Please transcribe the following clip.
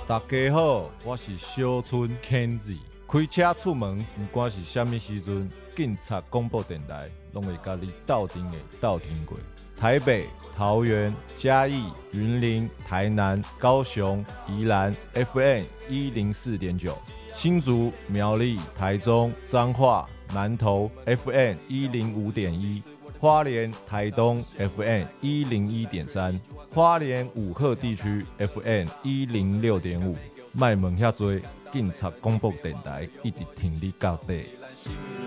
大家好，我是小春 Kenzie。开车出门，不管是什么时阵，警察广播电台拢会甲你斗阵的斗阵过。台北、桃园、嘉义、云林、台南、高雄、宜兰 FM 104.9，新竹、苗栗、台中、彰化、南投 FM 105.1。花莲、台东 FM 101.3，花莲武鹤地区 FM 106.5，卖问遐多，警察广播电台一直听你到底。